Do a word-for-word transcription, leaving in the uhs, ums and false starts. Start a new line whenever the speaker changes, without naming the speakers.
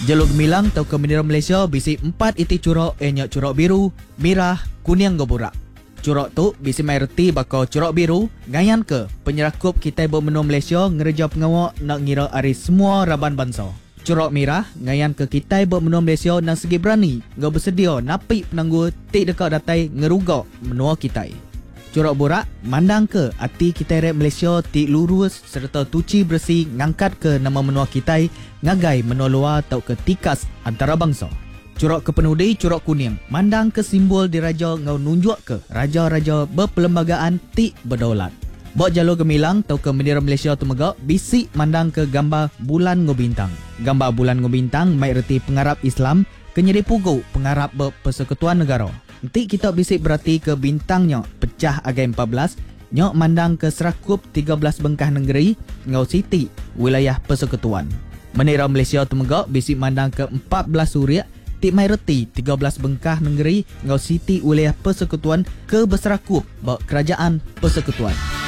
Jalur gemilang tau ke bendera Malaysia bisi empat iti curok enyak curok biru, merah, kuning goburak. Curok tu bisi mai reti bakal curok biru ngayan ke penyerakup kita bermenua Malaysia ngereja pengawak nak ngira ari semua raban bangsa. Curok merah ngayan ke kita bermenua Malaysia nang segi berani ngau bersedia napik penangguh tik dekat datai ngerugak menua kita. Curok burak mandang ke hati kita rek Malaysia tik lurus serta tuci bersih ngangkat ke nama menua kita ngagai menua luar tau ke tikas antara bangsa. Curok kepenudi curok kuning mandang ke simbol diraja ngau nunjuk ke raja-raja berperlembagaan tik berdaulat. Bok jalur gemilang tau ke bendera Malaysia tu megak bisik mandang ke gambar bulan ngobintang. Gambar bulan ngobintang mai reti pengarap Islam kenyedi pugu pengarap berpersekutuan negara. Nanti kita bisik berarti ke bintangnya pecah agai empat belas nyok mandang ke serakup tiga belas bengkah negeri ngau siti wilayah persekutuan. Bendera Malaysia tu megak bisik mandang ke empat belas suria tik mai reti tiga belas bengkah negeri ngau siti wilayah persekutuan ke berserakup bak kerajaan persekutuan.